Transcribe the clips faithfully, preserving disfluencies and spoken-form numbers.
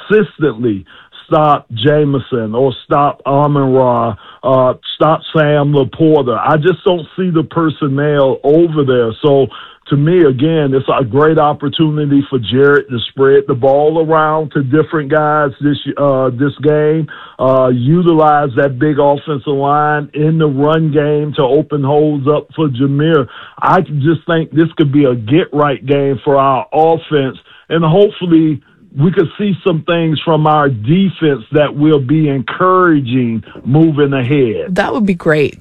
consistently stop Jameson or stop Amon-Ra, uh, stop Sam Laporta. I just don't see the personnel over there. So to me, again, it's a great opportunity for Jarrett to spread the ball around to different guys this uh, this game, uh, utilize that big offensive line in the run game to open holes up for Jahmyr. I just think this could be a get-right game for our offense, and hopefully we could see some things from our defense that will be encouraging moving ahead. That would be great.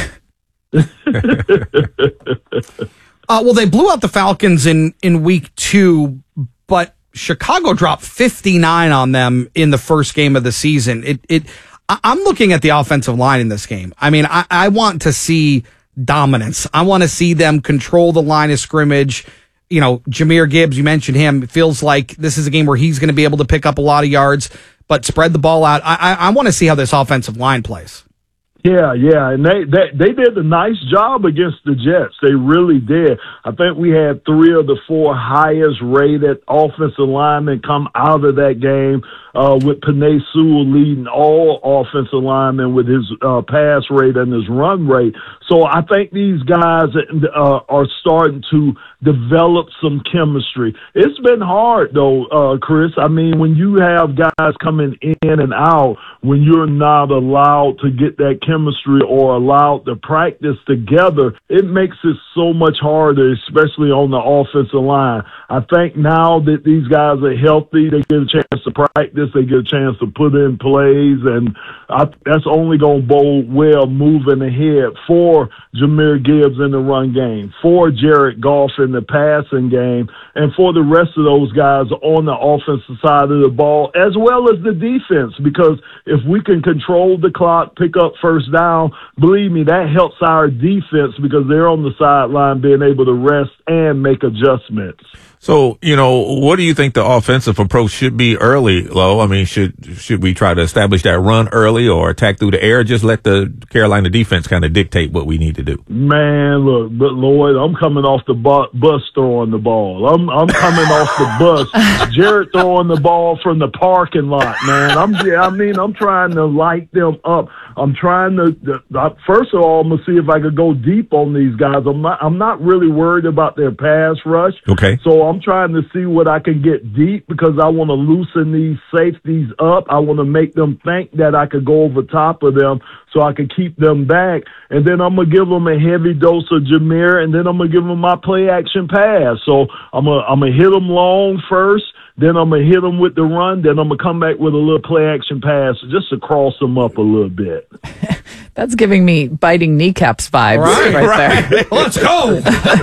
Uh, well, they blew out the Falcons in, in week two, but Chicago dropped fifty-nine on them in the first game of the season. It, it, I, I'm looking at the offensive line in this game. I mean, I, I want to see dominance. I want to see them control the line of scrimmage. You know, Jahmyr Gibbs, you mentioned him. It feels like this is a game where he's going to be able to pick up a lot of yards, but spread the ball out. I, I, I want to see how this offensive line plays. Yeah, yeah, and they, they they did a nice job against the Jets. They really did. I think we had three of the four highest rated offensive linemen come out of that game, uh, with Penei Sewell leading all offensive linemen with his uh, pass rate and his run rate. So I think these guys uh, are starting to develop some chemistry. It's been hard, though, uh, Chris. I mean, when you have guys coming in and out, when you're not allowed to get that chemistry or allowed to practice together, it makes it so much harder, especially on the offensive line. I think now that these guys are healthy, they get a chance to practice, they get a chance to put in plays, and I, that's only going to bode well moving ahead for Jahmyr Gibbs in the run game, for Jared Goff in the passing game, and for the rest of those guys on the offensive side of the ball, as well as the defense, because if we can control the clock, pick up first down, believe me, that helps our defense because they're on the sideline being able to rest and make adjustments. So, you know, what do you think the offensive approach should be early, Lo? I mean, should should we try to establish that run early or attack through the air? Just let the Carolina defense kind of dictate what we need to do. Man, look, but Lloyd, I'm coming off the bu- bus throwing the ball. I'm I'm coming off the bus. Jared throwing the ball from the parking lot, man. I'm I mean, I'm trying to light them up. I'm trying to, to first of all, I'm gonna see if I could go deep on these guys. I'm not I'm not really worried about their pass rush. Okay. So I'm trying to see what I can get deep because I want to loosen these safeties up. I want to make them think that I could go over top of them so I can keep them back. And then I'm going to give them a heavy dose of Jahmyr, and then I'm going to give them my play-action pass. So I'm going I'm to hit them long first, then I'm going to hit them with the run, then I'm going to come back with a little play-action pass just to cross them up a little bit. That's giving me biting kneecaps vibes right, right, right. there. Let's go.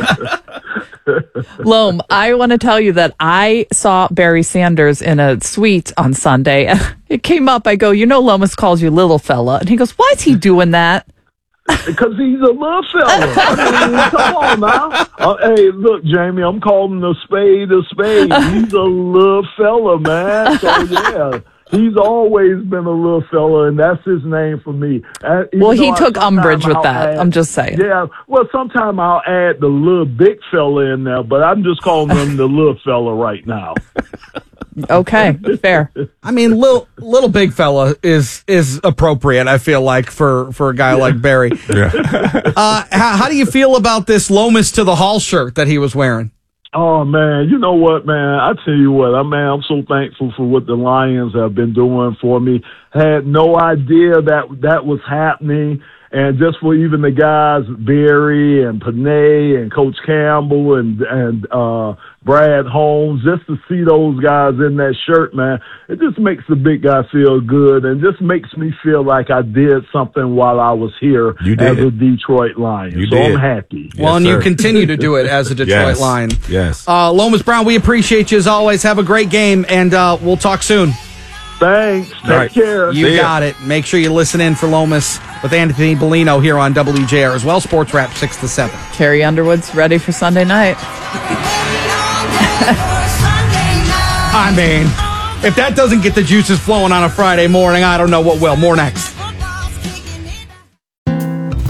Loam, I want to tell you that I saw Barry Sanders in a suite on Sunday. It came up. I go, you know, Lomas calls you little fella. And he goes, why is he doing that? Because he's a little fella. I mean, come on now. Uh, hey, look, Jamie, I'm calling a spade a spade. He's a little fella, man. So, yeah. He's always been a little fella, and that's his name for me. Uh, well, he took umbrage with I'll that. Add, I'm just saying. Yeah. Well, sometimes I'll add the little big fella in there, but I'm just calling him the little fella right now. Okay, fair. I mean, little little big fella is is appropriate. I feel like for, for a guy yeah. like Barry. Yeah. uh, how, how do you feel about this Lomas to the Hall shirt that he was wearing? Oh, man, you know what, man? I tell you what, I man, I'm so thankful for what the Lions have been doing for me. Had no idea that that was happening. And just for even the guys, Barry and Penei and Coach Campbell and and uh, Brad Holmes, just to see those guys in that shirt, man, it just makes the big guy feel good and just makes me feel like I did something while I was here as a Detroit Lion. You so did. I'm happy. Well, yes, and sir. you continue to do it as a Detroit yes. Lion. Yes. Uh, Lomas Brown, we appreciate you as always. Have a great game, and uh, we'll talk soon. Thanks. Take right. care. You See got ya. it. Make sure you listen in for Lomas with Anthony Bellino here on W J R as well. Sports Wrap six to seven. Carrie Underwood's ready for Sunday night. I mean, if that doesn't get the juices flowing on a Friday morning, I don't know what will. More next. Hold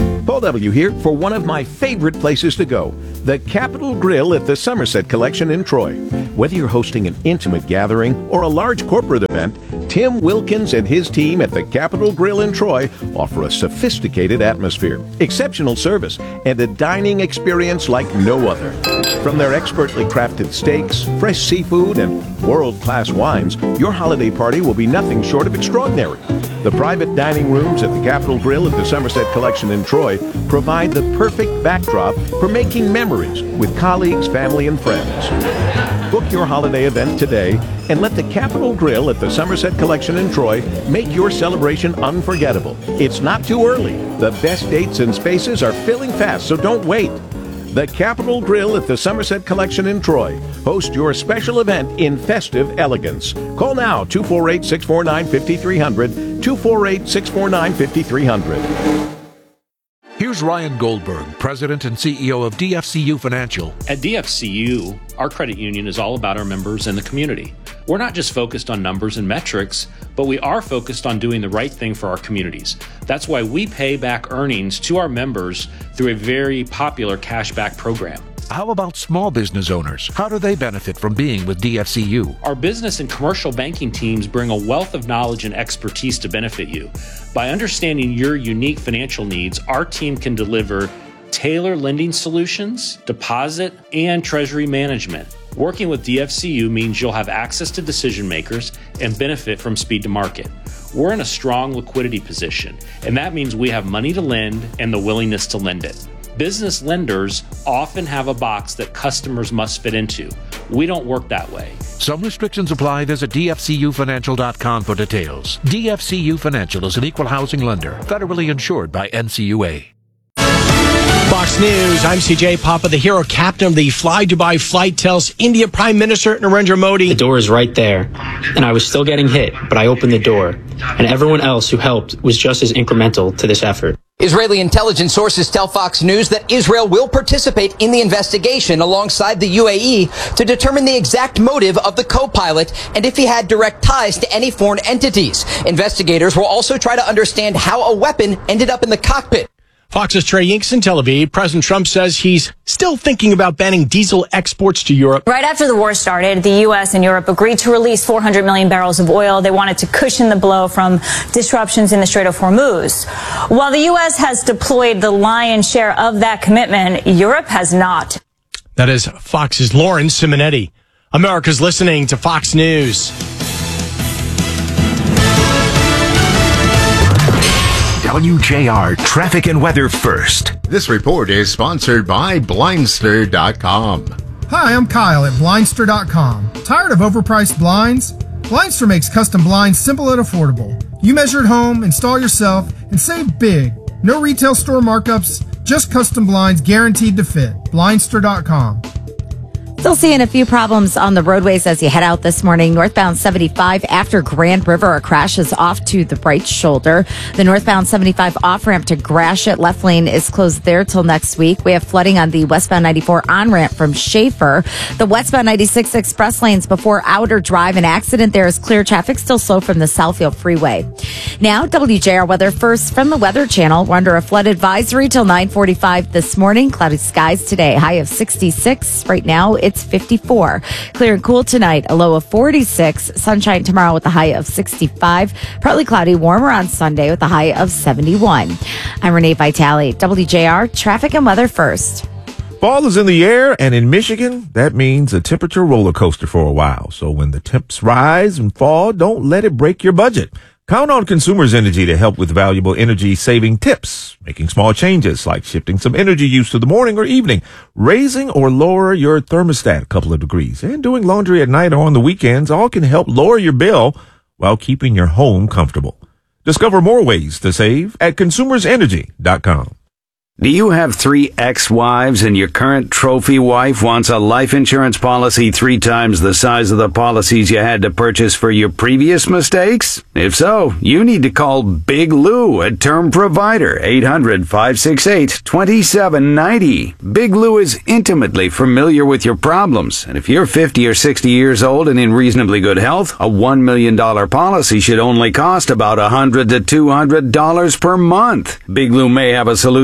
W here for one of my favorite places to go, the Capitol Grill at the Somerset Collection in Troy. Whether you're hosting an intimate gathering or a large corporate event, Tim Wilkins and his team at the Capitol Grill in Troy offer a sophisticated atmosphere, exceptional service, and a dining experience like no other. From their expertly crafted steaks, fresh seafood, and world-class wines, your holiday party will be nothing short of extraordinary. The private dining rooms at the Capitol Grill at the Somerset Collection in Troy provide the perfect backdrop for making memories with colleagues, family, and friends. Book your holiday event today and let the Capitol Grill at the Somerset Collection in Troy make your celebration unforgettable. It's not too early. The best dates and spaces are filling fast, so don't wait. The Capitol Grill at the Somerset Collection in Troy. Host your special event in festive elegance. Call now, two four eight, six four nine, five three zero zero, two four eight, six four nine, five three zero zero. Here's Ryan Goldberg, President and C E O of D F C U Financial. At D F C U, our credit union is all about our members and the community. We're not just focused on numbers and metrics, but we are focused on doing the right thing for our communities. That's why we pay back earnings to our members through a very popular cashback program. How about small business owners? How do they benefit from being with D F C U? Our business and commercial banking teams bring a wealth of knowledge and expertise to benefit you. By understanding your unique financial needs, our team can deliver tailored lending solutions, deposit, and treasury management. Working with D F C U means you'll have access to decision makers and benefit from speed to market. We're in a strong liquidity position, and that means we have money to lend and the willingness to lend it. Business lenders often have a box that customers must fit into. We don't work that way. Some restrictions apply. Visit D F C U financial dot com for details. D F C U Financial is an equal housing lender, federally insured by N C U A. Fox News, I'm C J Papa. The hero captain of the Fly Dubai flight tells India Prime Minister Narendra Modi, "The door is right there, and I was still getting hit, but I opened the door, and everyone else who helped was just as incremental to this effort." Israeli intelligence sources tell Fox News that Israel will participate in the investigation alongside the U A E to determine the exact motive of the co-pilot and if he had direct ties to any foreign entities. Investigators will also try to understand how a weapon ended up in the cockpit. Fox's Trey Yinks in Tel Aviv. President Trump says he's still thinking about banning diesel exports to Europe. Right after the war started, the U S and Europe agreed to release four hundred million barrels of oil. They wanted to cushion the blow from disruptions in the Strait of Hormuz. While the U S has deployed the lion's share of that commitment, Europe has not. That is Fox's Lauren Simonetti. America's listening to Fox News. W J R Traffic and Weather First. This report is sponsored by Blindster dot com. Hi, I'm Kyle at Blindster dot com. Tired of overpriced blinds? Blindster makes custom blinds simple and affordable. You measure at home, install yourself, and save big. No retail store markups, just custom blinds guaranteed to fit. Blindster dot com. Still seeing a few problems on the roadways as you head out this morning. Northbound seventy-five after Grand River, a crash is off to the right shoulder. The northbound seventy-five off-ramp to Gratiot, left lane is closed there till next week. We have flooding on the westbound ninety-four on-ramp from Schaefer. The westbound ninety-six express lanes before Outer Drive, an accident there is clear. Traffic still slow from the Southfield Freeway. Now, W J R weather first from the Weather Channel. We're under a flood advisory till nine forty-five this morning. Cloudy skies today, high of sixty-six. Right now, it's fifty-four. Clear and cool tonight, a low of forty-six. Sunshine tomorrow with a high of sixty-five. Partly cloudy, warmer on Sunday with a high of seventy-one. I'm Renee Vitale, W J R Traffic and Weather First. Fall is in the air, and in Michigan, that means a temperature roller coaster for a while. So when the temps rise and fall, don't let it break your budget. Count on Consumers Energy to help with valuable energy-saving tips, making small changes like shifting some energy use to the morning or evening, raising or lower your thermostat a couple of degrees, and doing laundry at night or on the weekends all can help lower your bill while keeping your home comfortable. Discover more ways to save at consumers energy dot com. Do you have three ex-wives and your current trophy wife wants a life insurance policy three times the size of the policies you had to purchase for your previous mistakes? If so, you need to call Big Lou, a term provider, eight hundred, five six eight, two seven nine zero. Big Lou is intimately familiar with your problems, and if you're fifty or sixty years old and in reasonably good health, a one million dollars policy should only cost about one hundred to two hundred dollars per month. Big Lou may have a solution for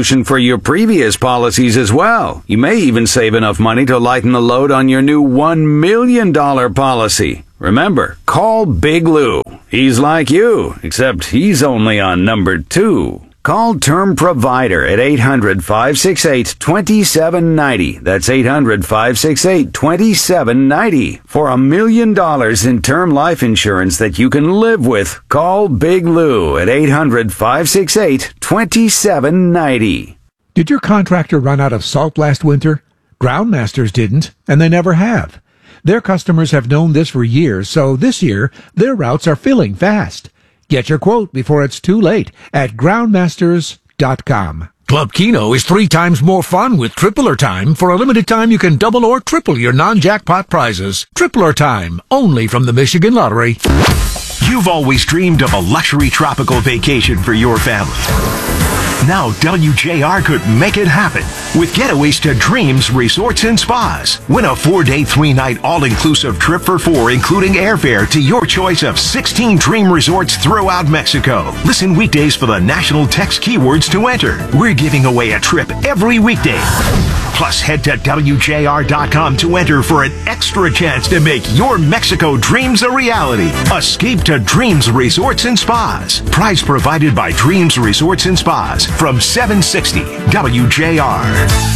your previous policies as well. You may even save enough money to lighten the load on your new one million dollars policy. Remember, call Big Lou. He's like you, except he's only on number two. Call Term Provider at eight hundred, five six eight, two seven nine zero. That's eight hundred, five six eight, two seven nine zero. For a million dollars in term life insurance that you can live with, call Big Lou at eight hundred, five six eight, two seven nine zero. Did your contractor run out of salt last winter? Groundmasters didn't, and they never have. Their customers have known this for years, so this year, their routes are filling fast. Get your quote before it's too late at groundmasters dot com. Club Keno is three times more fun with Tripler Time. For a limited time, you can double or triple your non-jackpot prizes. Tripler Time, only from the Michigan Lottery. You've always dreamed of a luxury tropical vacation for your family. Now W J R could make it happen with getaways to Dreams Resorts and Spas. Win a four-day, three-night all-inclusive trip for four, including airfare to your choice of sixteen dream resorts throughout Mexico. Listen weekdays for the national text keywords to enter. We're giving away a trip every weekday. Plus, head to W J R dot com to enter for an extra chance to make your Mexico dreams a reality. Escape to Dreams Resorts and Spas. Prize provided by Dreams Resorts and Spas from seven sixty W J R.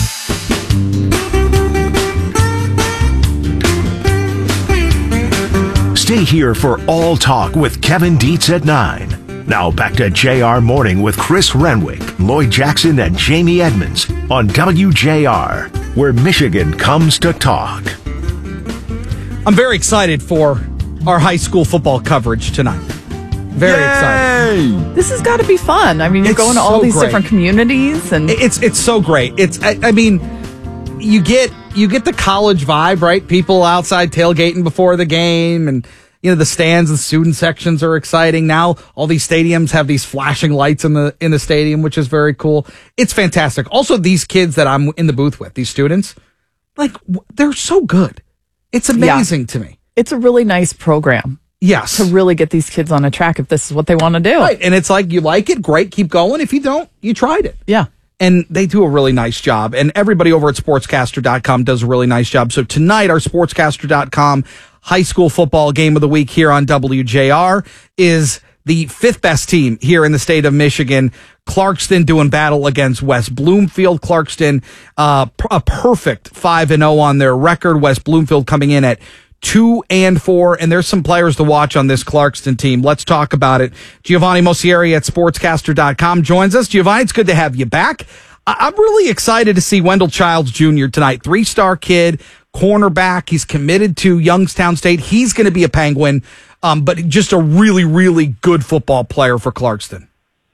Stay here for All Talk with Kevin Dietz at nine. Now back to J R Morning with Chris Renwick, Lloyd Jackson, and Jamie Edmonds on W J R, where Michigan comes to talk. I'm very excited for our high school football coverage tonight. Very Yay! excited. This has got to be fun. I mean, you're It's going to all so these great. different communities, and It's it's so great. It's I, I mean, you get you get the college vibe, right? People outside tailgating before the game, and you know the stands and student sections are exciting. Now all these stadiums have these flashing lights in the in the stadium, which is very cool. It's fantastic. Also, these kids that I'm in the booth with, these students, like w- they're so good. It's amazing Yeah. to me. it's a really nice program. Yes. To really get these kids on a track if this is what they want to do. Right. And it's like, you like it, great, keep going. If you don't, you tried it. Yeah. And they do a really nice job. And everybody over at sportscaster dot com does a really nice job. So tonight, our sportscaster dot com high school football game of the week here on W J R is the fifth best team here in the state of Michigan. Clarkston doing battle against West Bloomfield. Clarkston, uh, a perfect five and oh on their record. West Bloomfield coming in at two and four, and there's some players to watch on this Clarkston team. Let's talk about it. Giovanni Mosieri at sportscaster dot com joins us. Giovanni, it's good to have you back. I- I'm really excited to see Wendell Childs Junior tonight. Three-star kid, cornerback. He's committed to Youngstown State. He's going to be a Penguin, um, but just a really, really good football player for Clarkston.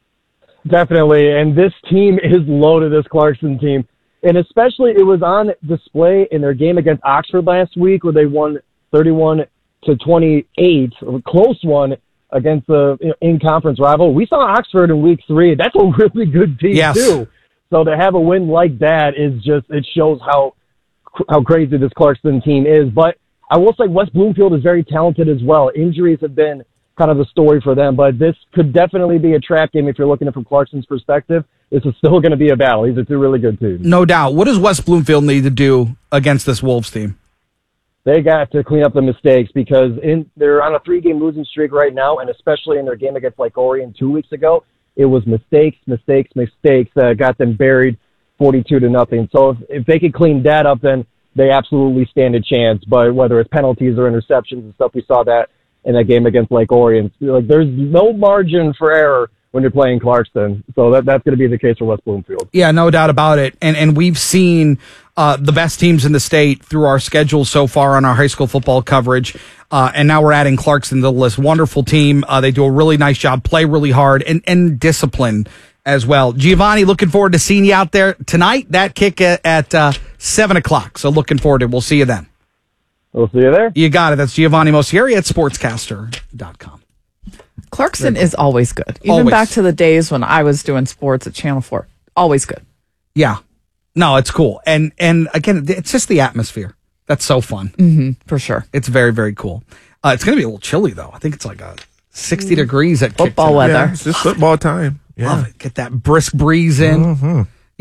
Definitely, and this team is loaded, this Clarkston team. And especially it was on display in their game against Oxford last week where they won thirty-one to twenty-eight, a close one against the you know, in-conference rival. We saw Oxford in week three. That's a really good team, yes. too. So to have a win like that is just, it shows how how crazy this Clarkston team is. But I will say West Bloomfield is very talented as well. Injuries have been kind of the story for them, but this could definitely be a trap game if you're looking at it from Clarkston's perspective. This is still going to be a battle. These are two really good teams. No doubt. What does West Bloomfield need to do against this Wolves team? They got to clean up the mistakes because in, they're on a three-game losing streak right now, and especially in their game against Lake Orion two weeks ago, it was mistakes, mistakes, mistakes that got them buried forty-two to nothing. So if, if they could clean that up, then they absolutely stand a chance. But whether it's penalties or interceptions and stuff, we saw that in that game against Lake Orion. Like, there's no margin for error when you're playing Clarkston. So that, that's going to be the case for West Bloomfield. Yeah, no doubt about it. And and we've seen uh, the best teams in the state through our schedule so far on our high school football coverage. Uh, and now we're adding Clarkston to the list. Wonderful team. Uh, they do a really nice job, play really hard, and, and discipline as well. Giovanni, looking forward to seeing you out there tonight. That kick at, at uh, seven o'clock. So looking forward to it. We'll see you then. We'll see you there. You got it. That's Giovanni Mosieri at sportscaster dot com. Clarkston is always good. Even Always. back to the days when I was doing sports at Channel four. Always good. Yeah. No, it's cool. And and again, it's just the atmosphere. That's so fun. Mm-hmm, for sure. It's very, very cool. Uh, it's going to be a little chilly, though. I think it's like a sixty degrees at Football kick tonight. weather. Yeah, it's just football time. Yeah. Love it. Get that brisk breeze in. Mm-hmm.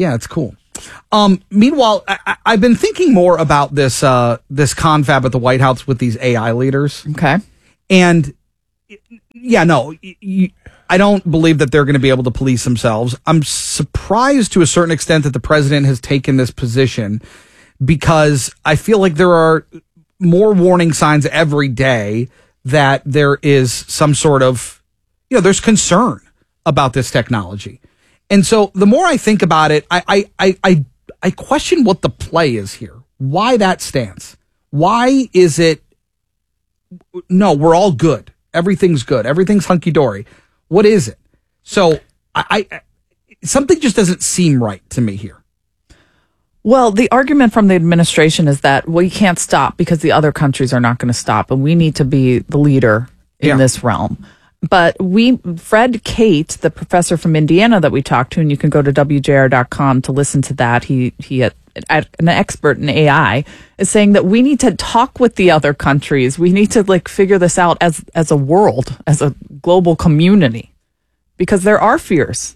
Yeah, it's cool. Um, meanwhile, I, I've been thinking more about this uh, this confab at the White House with these A I leaders. Okay. And yeah, no, you, I don't believe that they're going to be able to police themselves. I'm surprised to a certain extent that the president has taken this position, because I feel like there are more warning signs every day that there is some sort of, you know, there's concern about this technology. And so the more I think about it, I, I, I, I, I question what the play is here. Why that stance? Why is it, no, we're all good. Everything's good. Everything's hunky-dory. What is it? So I, I something just doesn't seem right to me here. Well, the argument from the administration is that we can't stop because the other countries are not going to stop, and we need to be the leader in Yeah. this realm. But we, Fred Kate, the professor from Indiana that we talked to, and you can go to W J R dot com to listen to that. He, he, an expert in A I, is saying that we need to talk with the other countries. We need to like figure this out as, as a world, as a global community, because there are fears.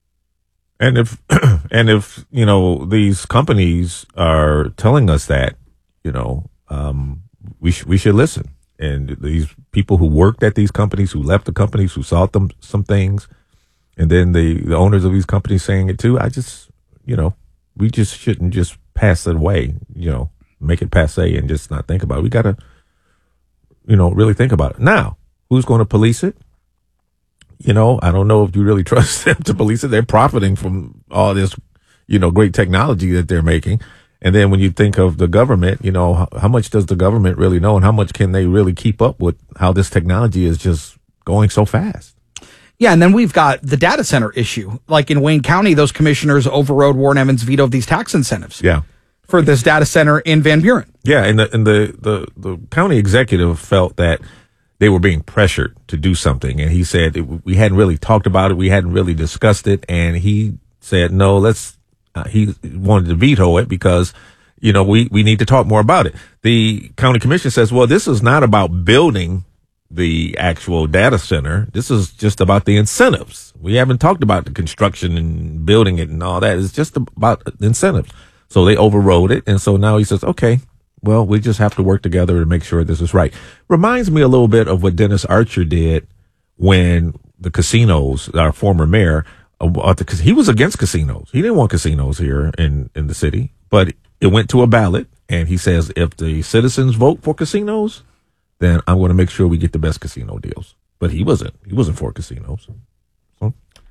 And if, and if, you know, these companies are telling us that, you know, um, we sh- we should listen. And these people who worked at these companies, who left the companies, who saw them some things, and then the, the owners of these companies saying it too, I just, you know, we just shouldn't just pass it away, you know, make it passe and just not think about it. We got to, you know, really think about it. Now, who's going to police it? You know, I don't know if you really trust them to police it. They're profiting from all this, you know, great technology that they're making. And then when you think of the government, you know, how, how much does the government really know, and how much can they really keep up with how this technology is just going so fast? Yeah, and then we've got the data center issue. Like in Wayne County, those commissioners overrode Warren Evans' veto of these tax incentives. Yeah. For this data center in Van Buren. Yeah, and the and the, the, the county executive felt that they were being pressured to do something, and he said it, we hadn't really talked about it, we hadn't really discussed it, and he said no, let's. Uh, he wanted to veto it because, you know, we, we need to talk more about it. The county commission says, well, this is not about building the actual data center. This is just about the incentives. We haven't talked about the construction and building it and all that. It's just about the incentives. So they overrode it. And so now he says, okay, well, we just have to work together to make sure this is right. Reminds me a little bit of what Dennis Archer did when the casinos, our former mayor, because he was against casinos. He didn't want casinos here in, in the city, but it went to a ballot, and he says, if the citizens vote for casinos, then I'm going to make sure we get the best casino deals. But he wasn't. He wasn't for casinos. So.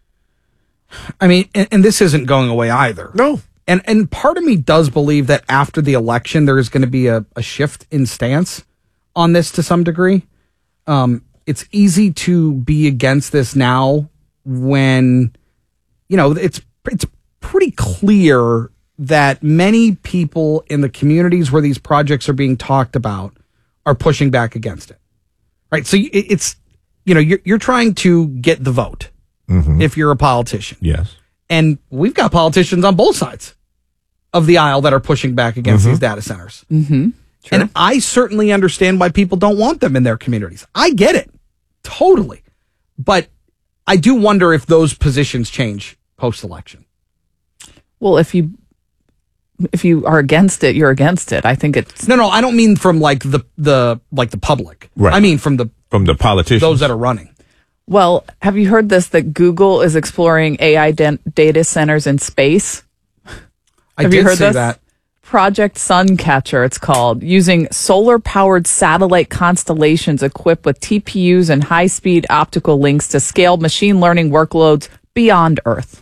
I mean, and, and this isn't going away either. No. And and part of me does believe that after the election, there is going to be a, a shift in stance on this to some degree. Um, it's easy to be against this now when, you know, it's it's pretty clear that many people in the communities where these projects are being talked about are pushing back against it. Right? So it, it's, you know, you're, you're trying to get the vote mm-hmm. if you're a politician. Yes. And we've got politicians on both sides of the aisle that are pushing back against mm-hmm. these data centers. Mm-hmm. Sure. And I certainly understand why people don't want them in their communities. I get it. Totally. But I do wonder if those positions change post-election. Well, if you if you are against it, you're against it. I think it's No, no, I don't mean from like the the like the public. Right. I mean from the from the politicians. Those that are running. Well, have you heard this that Google is exploring A I de- data centers in space? I have did you heard see this? that. Project Suncatcher, it's called, using solar-powered satellite constellations equipped with T P Us and high-speed optical links to scale machine learning workloads beyond Earth.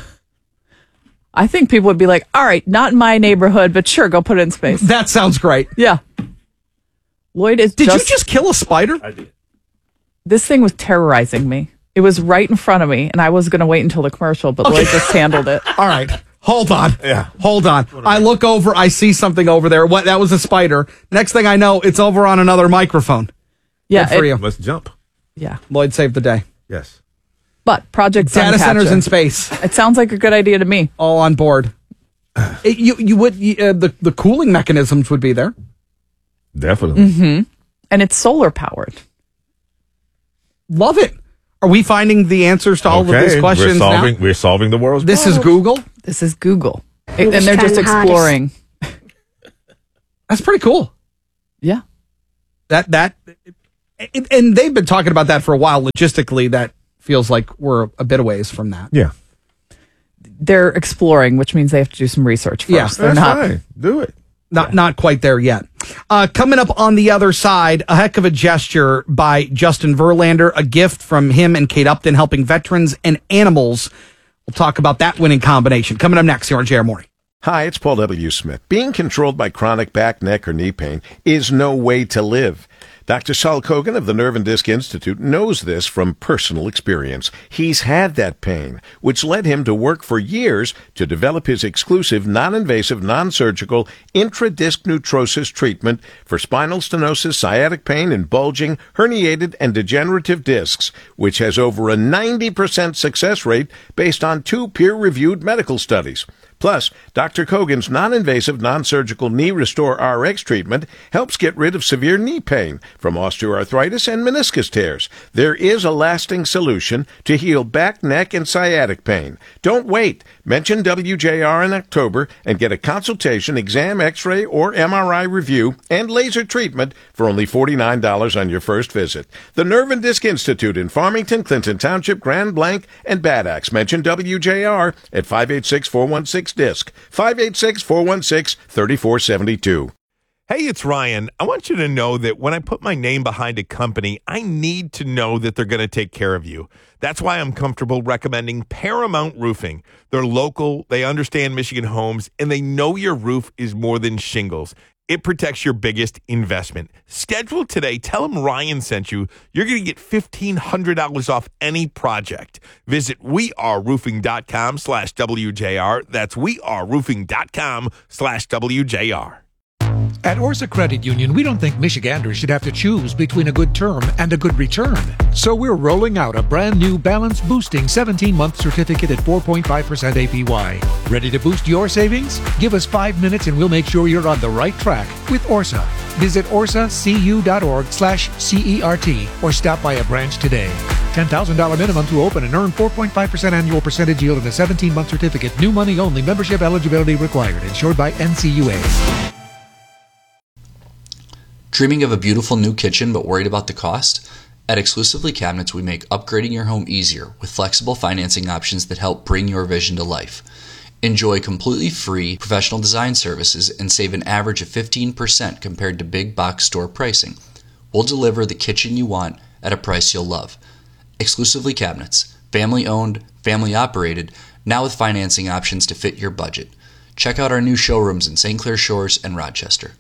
I think people would be like, all right, not in my neighborhood, but sure, go put it in space. That sounds great. Yeah. Lloyd is Did just... you just kill a spider? I did. This thing was terrorizing me. It was right in front of me, and I was going to wait until the commercial, but Okay. Lloyd just handled it. All right. Hold on. Yeah. Hold on. I look over, I see something over there. What? That was a spider. Next thing I know, it's over on another microphone. Yeah. Good for it- you. Let's jump. Yeah. Lloyd saved the day. Yes. But Project Data Suncatcher. centers in space. It sounds like a good idea to me. All on board. It- you you would you, uh, the the cooling mechanisms would be there. Definitely. Mm-hmm. And it's solar powered. Love it. Are we finding the answers to all okay. of these questions we're solving, now? We're solving the world's This is problems. Google. This is Google. And they're just exploring. That's pretty cool. Yeah. That, that, and they've been talking about that for a while. Logistically, that feels like we're a bit of ways from that. Yeah. They're exploring, which means they have to do some research first. Yeah, they're That's not. fine. Do it. Not yeah. not quite there yet. Uh, coming up on the other side, a heck of a gesture by Justin Verlander, a gift from him and Kate Upton helping veterans and animals. We'll talk about that winning combination. Coming up next here on J R Morning. Hi, it's Paul W. Smith. Being controlled by chronic back, neck, or knee pain is no way to live. Doctor Saul Kogan of the Nerve and Disc Institute knows this from personal experience. He's had that pain, which led him to work for years to develop his exclusive, non-invasive, non-surgical intradisc neutrosis treatment for spinal stenosis, sciatic pain, and bulging, herniated, and degenerative discs, which has over a ninety percent success rate based on two peer-reviewed medical studies. Plus, Doctor Kogan's non-invasive, non-surgical Knee Restore R X treatment helps get rid of severe knee pain from osteoarthritis and meniscus tears. There is a lasting solution to heal back, neck, and sciatic pain. Don't wait. Mention W J R in October and get a consultation, exam, x-ray, or M R I review and laser treatment for only forty-nine dollars on your first visit. The Nerve and Disc Institute in Farmington, Clinton Township, Grand Blanc, and Bad Axe. Mention W J R at five eight six, four one six, disc, five eight six, four one six, three four seven two. Hey, it's Ryan. I want you to know that when I put my name behind a company, I need to know that they're going to take care of you. That's why I'm comfortable recommending Paramount Roofing. They're local, they understand Michigan homes, and they know your roof is more than shingles. It protects your biggest investment. Schedule today. Tell them Ryan sent you. You're going to get fifteen hundred dollars off any project. Visit weareroofing.com slash WJR. That's weareroofing.com slash WJR. At Orsa Credit Union, we don't think Michiganders should have to choose between a good term and a good return. So we're rolling out a brand new balance boosting seventeen-month certificate at four point five percent A P Y. Ready to boost your savings? Give us five minutes and we'll make sure you're on the right track with Orsa. Visit orsacu.org slash CERT or stop by a branch today. ten thousand dollars minimum to open and earn four point five percent annual percentage yield in a seventeen-month certificate. New money only. Membership eligibility required. Insured by N C U A. Dreaming of a beautiful new kitchen but worried about the cost? At Exclusively Cabinets, we make upgrading your home easier with flexible financing options that help bring your vision to life. Enjoy completely free professional design services and save an average of fifteen percent compared to big box store pricing. We'll deliver the kitchen you want at a price you'll love. Exclusively Cabinets, family owned, family operated, now with financing options to fit your budget. Check out our new showrooms in Saint Clair Shores and Rochester.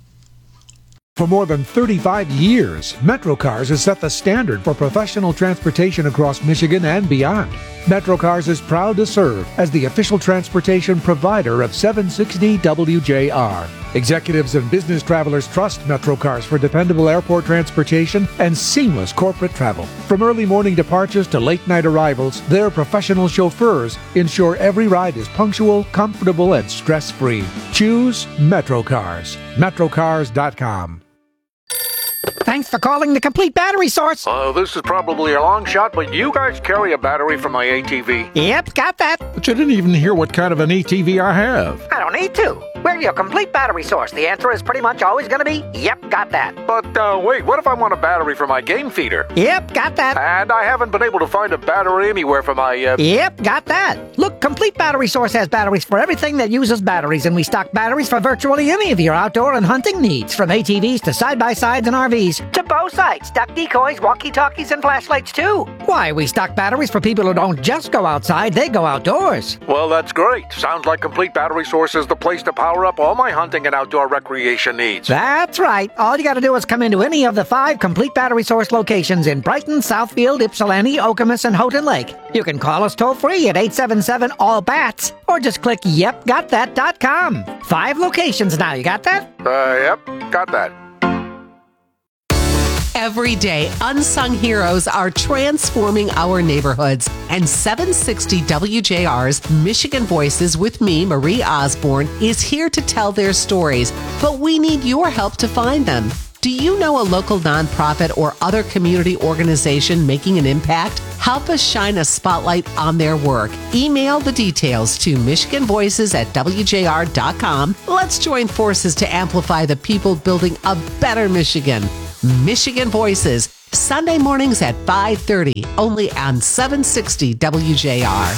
For more than thirty-five years, MetroCars has set the standard for professional transportation across Michigan and beyond. MetroCars is proud to serve as the official transportation provider of seven sixty W J R. Executives and business travelers trust MetroCars for dependable airport transportation and seamless corporate travel. From early morning departures to late night arrivals, their professional chauffeurs ensure every ride is punctual, comfortable, and stress-free. Choose MetroCars. Metrocars dot com. Thanks for calling the Complete Battery Source. Uh, this is probably a long shot, but you guys carry a battery for my A T V. Yep, got that. But you didn't even hear what kind of an A T V I have. I don't need to. We're your Complete Battery Source. The answer is pretty much always going to be, yep, got that. But, uh, wait, what if I want a battery for my game feeder? Yep, got that. And I haven't been able to find a battery anywhere for my, uh... Yep, got that. Look, Complete Battery Source has batteries for everything that uses batteries, and we stock batteries for virtually any of your outdoor and hunting needs, from A T Vs to side-by-sides and R Vs, to bow sights, duck decoys, walkie-talkies, and flashlights, too. Why, we stock batteries for people who don't just go outside, they go outdoors. Well, that's great. Sounds like Complete Battery Source is the place to power up all my hunting and outdoor recreation needs. That's right. All you got to do is come into any of the five Complete Battery Source locations in Brighton, Southfield, Ypsilanti, Okemos, and Houghton Lake. You can call us toll-free at eight seven seven, all bats, or just click yep got that dot com. Five locations now. You got that? Uh, yep, got that. Every day, unsung heroes are transforming our neighborhoods. And seven sixty W J R's Michigan Voices with me, Marie Osborne, is here to tell their stories. But we need your help to find them. Do you know a local nonprofit or other community organization making an impact? Help us shine a spotlight on their work. Email the details to Michigan Voices at W J R dot com. Let's join forces to amplify the people building a better Michigan. Michigan Voices, Sunday mornings at five thirty, only on seven sixty W J R.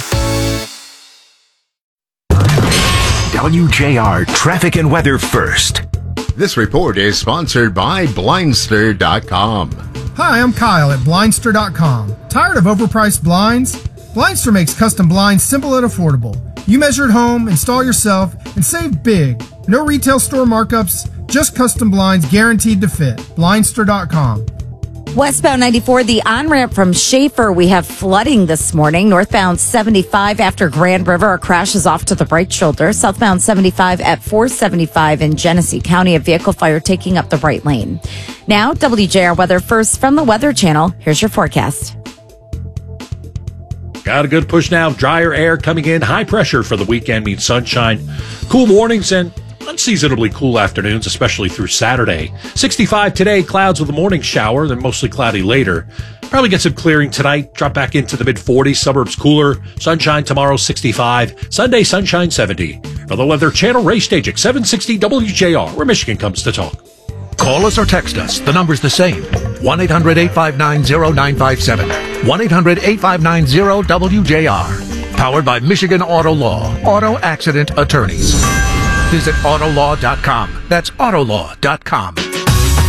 W J R Traffic and Weather First. This report is sponsored by Blindster dot com. Hi, I'm Kyle at Blindster dot com. Tired of overpriced blinds? Blindster makes custom blinds simple and affordable. You measure at home, install yourself, and save big. No retail store markups, just custom blinds guaranteed to fit. Blindster dot com. Westbound ninety-four, the on-ramp from Schaefer, we have flooding this morning. Northbound seventy-five after Grand River, a crash is off to the right shoulder. Southbound seventy-five at four seventy-five in Genesee County, a vehicle fire taking up the right lane. Now, W J R weather first from the Weather Channel. Here's your forecast. Got a good push now. Drier air coming in. High pressure for the weekend means sunshine. Cool mornings and unseasonably cool afternoons, especially through Saturday. sixty-five today, clouds with a morning shower, then mostly cloudy later. Probably get some clearing tonight, drop back into the mid forties, suburbs cooler. Sunshine tomorrow, sixty-five. Sunday, sunshine, seventy. For the Weather Channel, Ray Stajic, seven sixty W J R, where Michigan comes to talk. Call us or text us. The number's the same. one eight hundred eight five nine zero nine five seven. one eight hundred eight five nine zero W J R. Powered by Michigan Auto Law. Auto Accident Attorneys. Visit Autolaw dot com. That's Autolaw dot com.